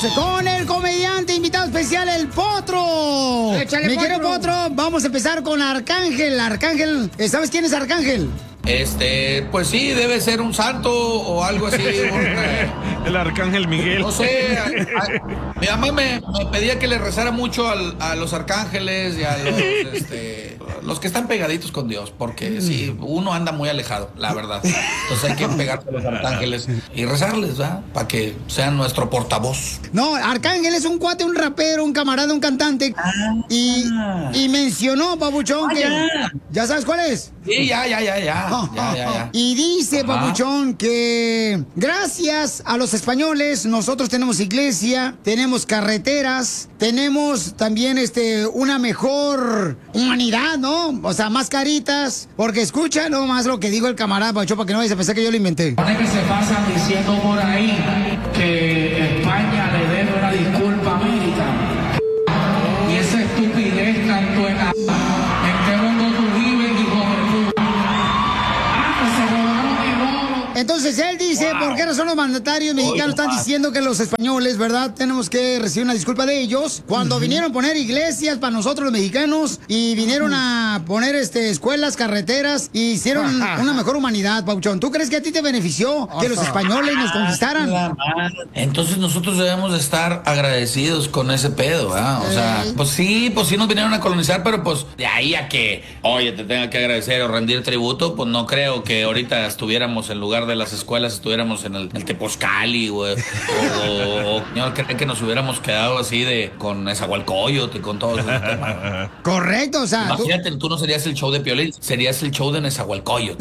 con el comediante invitado especial, el Potro. ¡Échale, Mi querido Potro! Potro, vamos a empezar con Arcángel. Arcángel, ¿sabes quién es Arcángel? Pues sí, debe ser un santo o algo así. El Arcángel Miguel. No sé. Mi mamá me pedía que le rezara mucho a los arcángeles y a los que están pegaditos con Dios, porque sí, uno anda muy alejado, la verdad. Entonces hay que pegarse a los arcángeles y rezarles, ¿verdad? Para que sean nuestro portavoz. No, Arcángel es un cuate, un rapero, un camarada, un cantante. Y mencionó, papuchón, que... ¿Ya sabes cuál es? Sí, ya. Y dice, Ajá. papuchón, que gracias a los españoles nosotros tenemos iglesia, tenemos carreteras, tenemos también una mejor humanidad, ¿no? O sea, más caritas, porque escucha nomás lo que dijo el camarada, papuchón, para que no vayas a pensar que yo lo inventé. Pone que se pasan diciendo por ahí que España le debe una disculpa a América. Y esa estupidez tanto en qué mundo tú vives, hijo de puta. Que se robaron el oro. Entonces él dice, ¿por qué razón los mandatarios mexicanos están diciendo que los españoles, verdad, tenemos que recibir una disculpa de ellos? Cuando vinieron a poner iglesias para nosotros los mexicanos y vinieron a poner escuelas, carreteras y hicieron una mejor humanidad, Pauchón. ¿Tú crees que a ti te benefició que los españoles nos conquistaran? Entonces nosotros debemos de estar agradecidos con ese pedo, ¿verdad? O sea, pues sí nos vinieron a colonizar, pero pues de ahí a que, oye, te tenga que agradecer o rendir tributo, pues no creo que ahorita estuviéramos en lugar de las escuelas, estuviéramos en el Tepozcali, güey, o no, creen que nos hubiéramos quedado así con Nezahualcóyotl y con todo ese tema. Correcto, o sea... Imagínate, tú no serías el show de Piolín, serías el show de Nezahualcóyotl.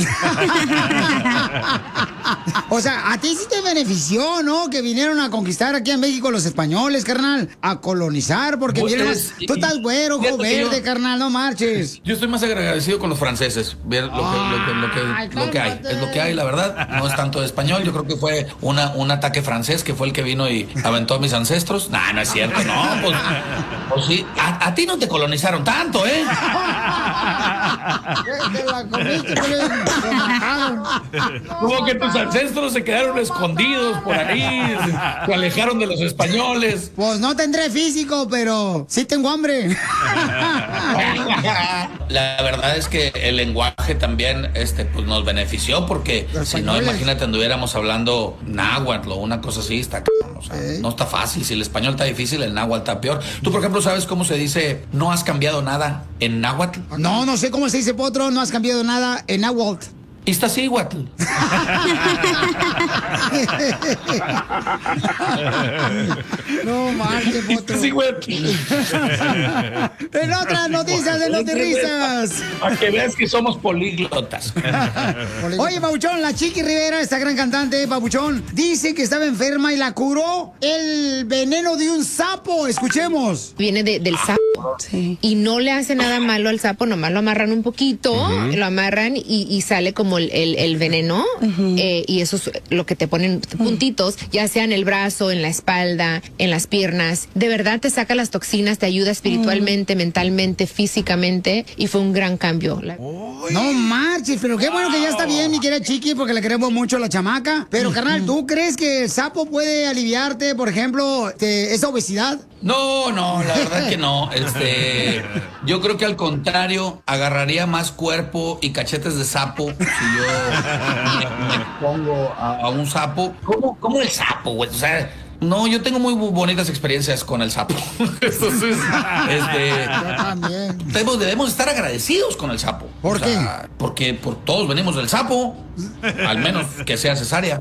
O sea, a ti sí te benefició, ¿no? Que vinieron a conquistar aquí en México los españoles, carnal, a colonizar, porque vinieron más... Tú estás güero, ojo verde, carnal, no marches. Yo estoy más agradecido con los franceses, ver lo que hay. Es lo que hay, la verdad. No es tanto de español. Yo creo que fue un ataque francés que fue el que vino y aventó a mis ancestros. Nah, no es cierto. No, pues sí. A ti no te colonizaron tanto, ¿eh? Te la comiste, pero te mataron. Como que tus ancestros se quedaron escondidos por ahí, se alejaron de los españoles. Pues no tendré físico, pero sí tengo hambre. La verdad es que el lenguaje también pues nos benefició, porque si no, imagínate, anduviéramos hablando náhuatl o una cosa así, está cabrón, o sea, no está fácil. Si el español está difícil, el náhuatl está peor. Tú, por ejemplo, ¿sabes cómo se dice no has cambiado nada en náhuatl? No sé cómo se dice, Potro, no has cambiado nada en náhuatl. Iztaccíhuatl. No marches, Potro. En otras noticias de Notirrisas. Para que veas que somos políglotas. Oye, Pabuchón, la Chiqui Rivera, esta gran cantante, Pabuchón, dice que estaba enferma y la curó el veneno de un sapo. Escuchemos. Viene del sapo. Sí. Y no le hace nada malo al sapo, nomás lo amarran un poquito, lo amarran y sale como el veneno, y eso es lo que te ponen puntitos, ya sea en el brazo, en la espalda, en las piernas. De verdad te saca las toxinas, te ayuda espiritualmente, mentalmente, físicamente, y fue un gran cambio. No marches, pero qué bueno que ya está bien, mi querida Chiqui, porque le queremos mucho a la chamaca. Pero, carnal, ¿tú crees que el sapo puede aliviarte, por ejemplo, esa obesidad? No, la verdad que no. Yo creo que al contrario, agarraría más cuerpo y cachetes de sapo si yo me pongo a un sapo. ¿Cómo el sapo, güey? O sea, no, yo tengo muy bonitas experiencias con el sapo. Entonces, Yo también. debemos estar agradecidos con el sapo. ¿Por qué? Porque todos venimos del sapo, al menos que sea cesárea.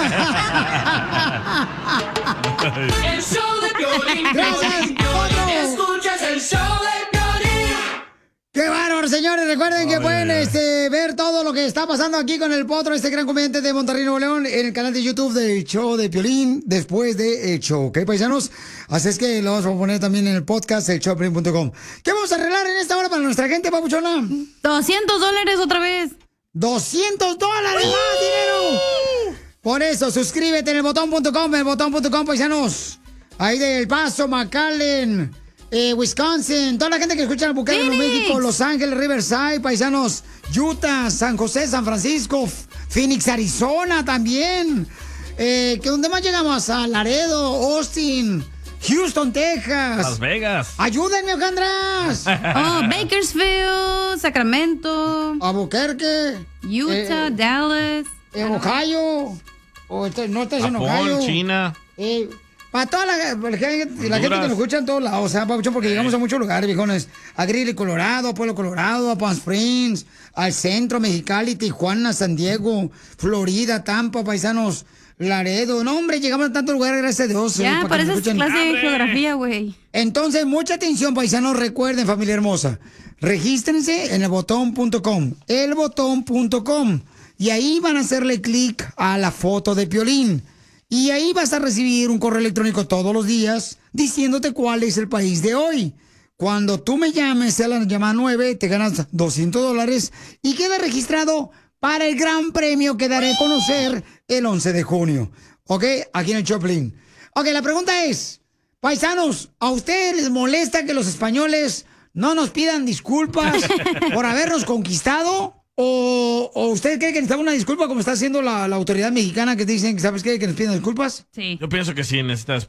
El show de Piolín. Gracias, Potro. Escuchas el show de Piolín. ¡Qué bárbaro, señores! Recuerden que pueden ver todo lo que está pasando aquí con el Potro, este gran comediante de Monterrey, Nuevo León, en el canal de YouTube del show de Piolín, después de el show, ¿ok, paisanos? Así es que lo vamos a poner también en el podcast, elshowdepiolín.com. ¿Qué vamos a arreglar en esta hora para nuestra gente, papuchona? $200 otra vez. ¡$200 más dinero! Por eso, suscríbete en elbotón.com, paisanos. Ahí de El Paso, McAllen, Wisconsin, toda la gente que escucha en Albuquerque, Nuevo México, Los Ángeles, Riverside, paisanos, Utah, San José, San Francisco, Phoenix, Arizona también. ¿Que dónde más llegamos? A Laredo, Austin, Houston, Texas. Las Vegas. Ayúdenme, Ojandras. Oh, Bakersfield, Sacramento, Albuquerque, Utah, Dallas. Ohio. No estás en Japón, Ohio. China. Para toda la gente que nos escucha en todos lados, o sea, Papuchón, porque llegamos a muchos lugares, viejones. A Greeley, Colorado, a Pueblo Colorado, a Palm Springs, al centro, Mexicali, Tijuana, San Diego, Florida, Tampa, paisanos, Laredo. No, hombre, llegamos a tantos lugares, gracias a Dios. Ya, para que por nos eso es escuchen. clase de geografía, güey. Entonces, mucha atención, paisanos, recuerden, familia hermosa. Regístrense en elbotón.com, elbotón.com. Y ahí van a hacerle clic a la foto de Piolín. Y ahí vas a recibir un correo electrónico todos los días diciéndote cuál es el país de hoy. Cuando tú me llames, sea la llamada 9, te ganas $200 y queda registrado para el gran premio que daré a conocer el 11 de junio. ¿Ok? Aquí en el Choplin. Ok, la pregunta es, paisanos, ¿a ustedes les molesta que los españoles no nos pidan disculpas por habernos conquistado? ¿O usted cree que necesitamos una disculpa como está haciendo la autoridad mexicana que dicen que, ¿sabes qué? Que nos piden disculpas? Sí. Yo pienso que sí, necesitas